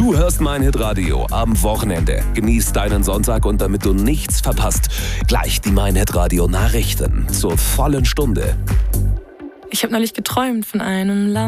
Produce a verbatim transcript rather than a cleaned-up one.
Du hörst mein Hitradio am Wochenende. Genieß deinen Sonntag und damit du nichts verpasst, gleich die mein Hitradio Nachrichten zur vollen Stunde. Ich habe neulich geträumt von einem Land.